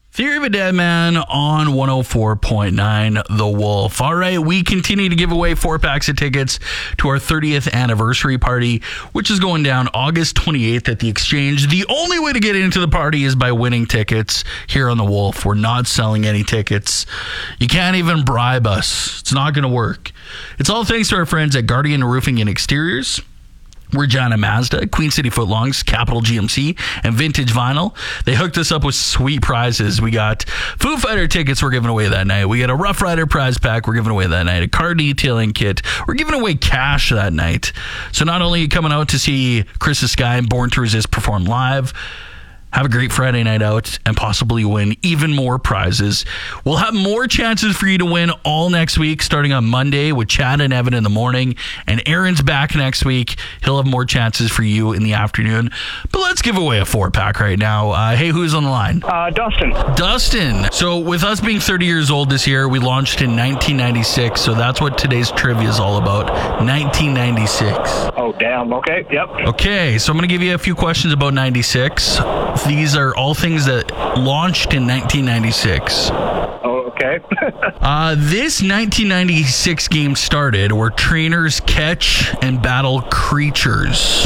Theory of a Dead Man on 104.9 The Wolf. All right, we continue to give away 4 packs of tickets to our 30th anniversary party, which is going down August 28th at the Exchange. The only way to get into the party is by winning tickets here on The Wolf. We're not selling any tickets. You can't even bribe us. It's not going to work. It's all thanks to our friends at Guardian Roofing and Exteriors, Regina Mazda, Queen City Footlongs, Capital GMC, and Vintage Vinyl. They hooked us up with sweet prizes. We got Foo Fighter tickets we're giving away that night. We got a Rough Rider prize pack we're giving away that night. A car detailing kit. We're giving away cash that night. So not only are you coming out to see Chris Sky and Born to Resist perform live, have a great Friday night out and possibly win even more prizes. We'll have more chances for you to win all next week, starting on Monday with Chad and Evan in the morning. And Aaron's back next week. He'll have more chances for you in the afternoon. But let's give away a 4-pack right now. Hey, who's on the line? Dustin. Dustin. So with us being 30 years old this year, we launched in 1996. So that's what today's trivia is all about. 1996. Oh, damn. Okay. Yep. Okay, so I'm going to give you a few questions about 96. These are all things that launched in 1996. Oh, okay. This 1996 game started where trainers catch and battle creatures.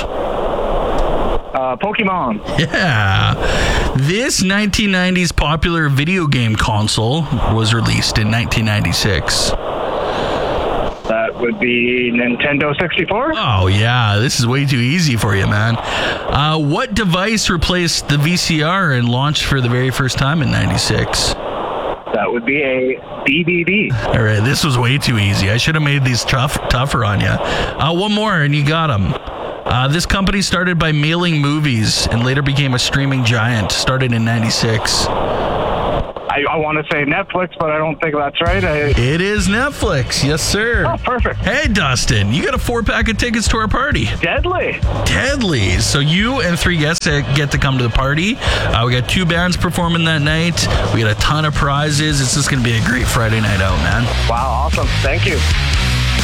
Pokemon. Yeah. This 1990s popular video game console was released in 1996. That would be Nintendo 64. Oh, yeah. This is way too easy for you, man. What device replaced the VCR and launched for the very first time in 96? That would be a DVD. All right, this was way too easy. I should have made these tougher on you. One more, and you got them. This company started by mailing movies and later became a streaming giant. Started in 96. I want to say Netflix, but I don't think that's right. It is Netflix. Yes, sir. Oh, perfect. Hey, Dustin, you got a 4-pack of tickets to our party. Deadly. So you and 3 guests get to come to the party. We got 2 bands performing that night. We got a ton of prizes. It's just going to be a great Friday night out, man. Wow, awesome. Thank you.